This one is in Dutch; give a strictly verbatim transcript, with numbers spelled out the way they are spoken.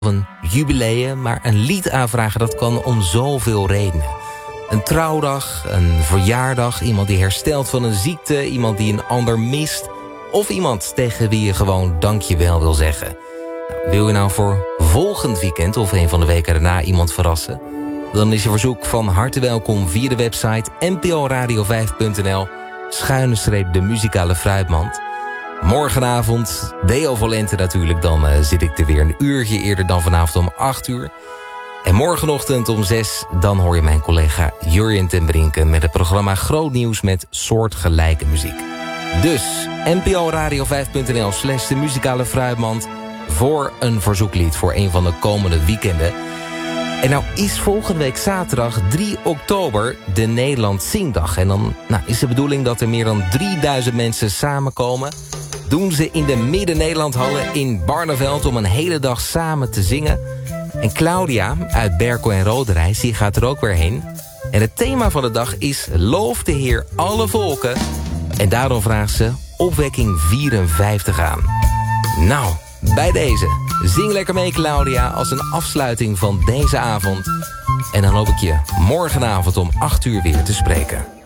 een jubileum, maar een lied aanvragen, dat kan om zoveel redenen. Een trouwdag, een verjaardag, iemand die herstelt van een ziekte, iemand die een ander mist, of iemand tegen wie je gewoon dankjewel wil zeggen. Nou, wil je nou voor volgend weekend of een van de weken daarna iemand verrassen? Dan is je verzoek van harte welkom via de website n p o radio vijf punt n l schuine streep de muzikale fruitmand. Morgenavond, Deo Volente natuurlijk, dan uh, zit ik er weer een uurtje eerder dan vanavond om acht uur. En morgenochtend om zes, dan hoor je mijn collega Jurjen ten Brinke met het programma Groot Nieuws met soortgelijke muziek. Dus n p o radio vijf punt n l slash de muzikale fruitmand voor een verzoeklied voor een van de komende weekenden. En nou is volgende week zaterdag drie oktober de Nederland Zingdag. En dan nou, is de bedoeling dat er meer dan drieduizend mensen samenkomen. Doen ze in de Midden-Nederlandhallen in Barneveld om een hele dag samen te zingen. En Claudia uit Berkel en Roderijs, die gaat er ook weer heen. En het thema van de dag is Loof de Heer alle volken. En daarom vraagt ze opwekking vierenvijftig aan. Nou, bij deze, zing lekker mee Claudia als een afsluiting van deze avond. En dan hoop ik je morgenavond om acht uur weer te spreken.